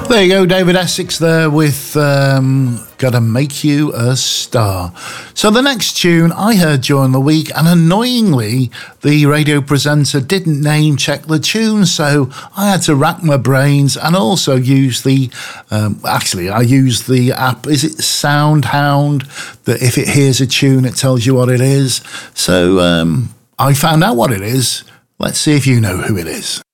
There you go, David Essex there with Gotta Make You a Star. So the next tune I heard during the week, and annoyingly, the radio presenter didn't name check the tune, so I had to rack my brains and also use the, I used the app, is it Soundhound, that if it hears a tune, it tells you what it is. So I found out what it is. Let's see if you know who it is.